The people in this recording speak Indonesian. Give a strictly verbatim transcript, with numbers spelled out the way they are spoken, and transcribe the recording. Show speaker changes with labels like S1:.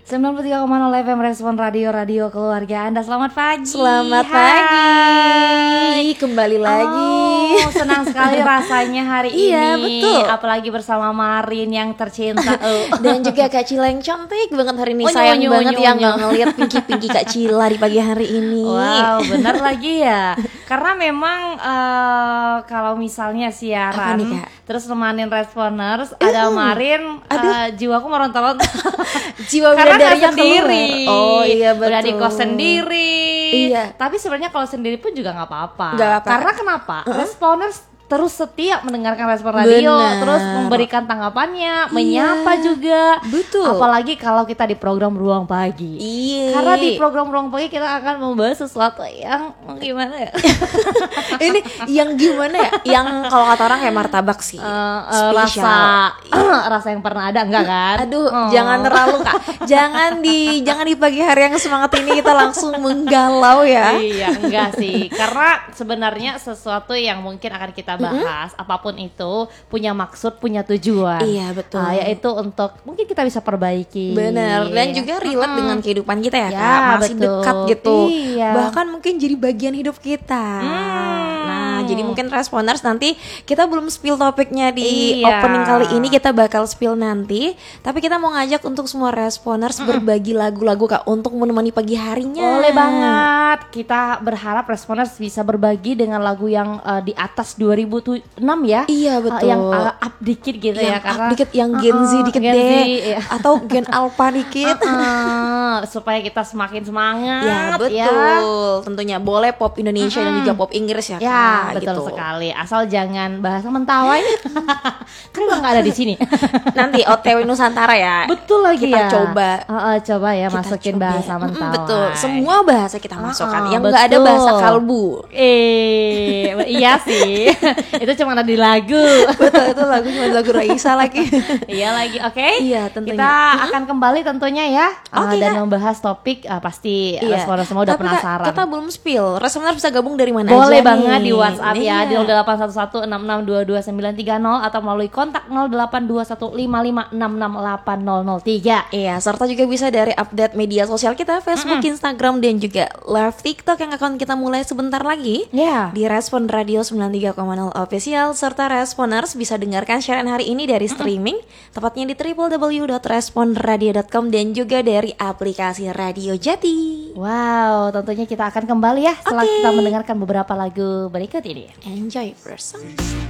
S1: sembilan puluh tiga koma nol F M Respon Radio, radio keluarga Anda. Selamat pagi.
S2: Selamat pagi. Kembali lagi.
S1: Oh, senang sekali rasanya hari
S2: iya,
S1: ini.
S2: Betul.
S1: Apalagi bersama Marin yang tercinta. Oh.
S2: Dan juga Kak Cila yang cantik banget hari ini.
S1: Oh,
S2: Sayang
S1: nyo, nyo,
S2: banget
S1: nyo,
S2: ya
S1: nyo.
S2: nggak ngeliat pinky-pinky Kak Cila di pagi hari ini.
S1: Wow, benar lagi ya. Karena memang uh, kalau misalnya siaran
S2: nih, Kak?
S1: terus nemanin Responers, ada Marin, uh, jiwaku meronta-ronta.
S2: Jiwa
S1: Karena
S2: bidadarinya
S1: nggak sendiri.
S2: keluar. Oh iya betul.
S1: Udah di kos sendiri.
S2: Iya.
S1: Tapi sebenarnya kalau sendiri pun juga nggak apa-apa.
S2: Nggak apa-apa.
S1: Karena kenapa? Uh-huh. Responers terus setia mendengarkan Respon Radio,
S2: Bener.
S1: terus memberikan tanggapannya,
S2: Iya.
S1: menyapa juga.
S2: Betul.
S1: Apalagi kalau kita di program Ruang Pagi.
S2: Iya.
S1: Karena di program Ruang Pagi kita akan membahas sesuatu yang gimana ya?
S2: Ini yang gimana ya? Yang kalau kata orang kayak martabak sih.
S1: Uh, uh,
S2: Spesial.
S1: rasa rasa yang pernah ada enggak kan?
S2: Aduh,
S1: Oh.
S2: jangan terlalu Kak. Jangan di jangan di pagi hari yang semangat ini kita langsung menggalau ya.
S1: Iya, enggak sih. Karena sebenarnya sesuatu yang mungkin akan kita bahas, mm-hmm. apapun itu punya maksud, punya tujuan.
S2: Iya, betul.
S1: Uh, yaitu untuk mungkin kita bisa perbaiki.
S2: Benar, dan juga relate
S1: mm-hmm.
S2: dengan kehidupan kita ya,
S1: Ya,
S2: Kak. Masih
S1: betul.
S2: dekat gitu.
S1: Iya.
S2: Bahkan mungkin jadi bagian hidup kita.
S1: Hmm.
S2: Nah, jadi mungkin Responers nanti kita belum spill topiknya di
S1: Iya.
S2: opening kali ini, kita bakal spill nanti. Tapi kita mau ngajak untuk semua Responers mm-hmm. berbagi lagu-lagu Kak untuk menemani pagi harinya.
S1: Boleh banget. Kita berharap Responers bisa berbagi dengan lagu yang uh, di atas dua ribu enam ya.
S2: Iya betul.
S1: Uh, yang uh, up dikit gitu
S2: yang
S1: ya, karena
S2: up dikit, yang Gen Z
S1: uh-uh,
S2: dikit
S1: Gen
S2: deh,
S1: Z, iya.
S2: atau Gen Alpha dikit.
S1: Uh-uh, supaya kita semakin semangat.
S2: Ya betul.
S1: Ya.
S2: Tentunya boleh pop Indonesia
S1: Mm-mm.
S2: dan juga pop Inggris ya.
S1: Ya
S2: Kak,
S1: betul
S2: gitu.
S1: sekali. Asal jangan bahasa mentawai. Kan emang nggak ada di sini.
S2: Nanti O T W Nusantara ya.
S1: Betul lagi
S2: kita
S1: ya.
S2: coba.
S1: Uh-uh, coba ya
S2: Kita
S1: masukin
S2: coba.
S1: bahasa
S2: Mm-mm,
S1: mentawai.
S2: betul. Semua bahasa kita masukkan.
S1: Uh-uh,
S2: Yang nggak ada
S1: betul.
S2: bahasa kalbu.
S1: Eh, iya sih. Itu cuma ada di lagu.
S2: Betul, itu lagu cuma lagu Raisa lagi.
S1: Iya lagi, oke. Okay?
S2: Iya, tentunya.
S1: Kita akan kembali tentunya ya, uh,
S2: Oke,
S1: dan
S2: Kak.
S1: membahas topik uh, pasti
S2: Iya.
S1: Responers semua udah
S2: Tapi, Kak,
S1: penasaran.
S2: kita belum spill. Responers bisa gabung dari mana
S1: Boleh
S2: aja
S1: banget
S2: nih?
S1: di WhatsApp ya,
S2: Iya.
S1: di nol delapan satu satu enam enam dua dua sembilan tiga nol atau melalui kontak nol delapan dua satu lima lima enam enam delapan nol nol tiga.
S2: Iya, serta juga bisa dari update media sosial kita, Facebook,
S1: Mm-mm.
S2: Instagram, dan juga live TikTok yang akan kita mulai sebentar lagi.
S1: Ya.
S2: Di Respon Radio sembilan puluh tiga koma nol Official, serta Responers bisa dengarkan siaran hari ini dari streaming, tepatnya di w w w dot respon radio dot com dan juga dari aplikasi Radio Jati.
S1: Wow, tentunya kita akan kembali ya setelah
S2: Oke.
S1: kita mendengarkan beberapa lagu berikut ini.
S2: Enjoy bersama.